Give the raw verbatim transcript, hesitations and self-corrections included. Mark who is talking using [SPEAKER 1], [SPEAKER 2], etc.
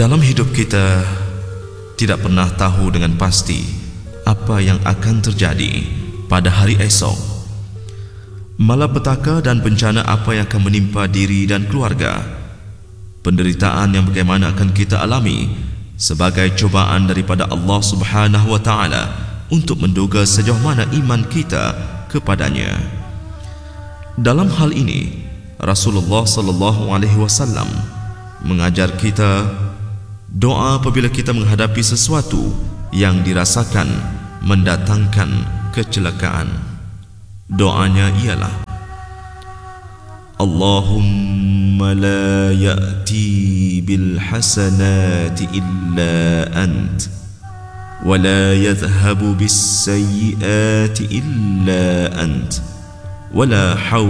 [SPEAKER 1] Dalam hidup kita tidak pernah tahu dengan pasti apa yang akan terjadi pada hari esok. Malapetaka dan bencana apa yang akan menimpa diri dan keluarga. Penderitaan yang bagaimana akan kita alami sebagai cubaan daripada Allah Subhanahu wa taala untuk menduga sejauh mana iman kita kepadanya. Dalam hal ini, Rasulullah sallallahu alaihi wasallam mengajar kita doa apabila kita menghadapi sesuatu yang dirasakan mendatangkan kecelakaan. Doanya ialah Allahumma la ya'ti bil hasanati illa ant wa la yadhhabu bis sayyiati illa ant wa la hawla